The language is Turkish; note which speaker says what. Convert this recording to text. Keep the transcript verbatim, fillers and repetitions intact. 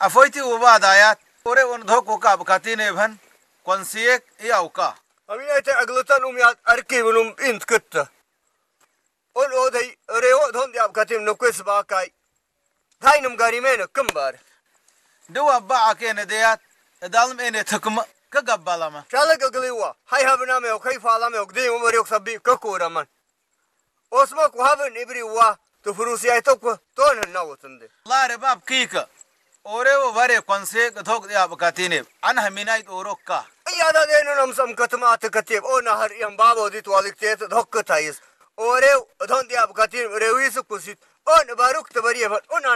Speaker 1: afoiti uba dayat ore on dhok ka bakatine bhan konsiek yauka
Speaker 2: amina te aglutan umyat arkibulum int kutta on odai reo dhon diab katim nukwes bakai dhainum garimena kumbar
Speaker 1: duwa ba akene deyat dalm ene takma ka gabbalama
Speaker 2: chala gagliwa hay habna me okay fala me ogdi umar yok sabbi ka kuraman osma ku haben ibri wa to furusi ay to ko ton na wotende
Speaker 1: la re bab kika ore wo bare konse dhok diab katine an haminai orokka
Speaker 2: yada denu nam sam katma at katib ona har yam babo dit walikte dhok tais ore dhon diab katim rewis kusit on baruk tabariya on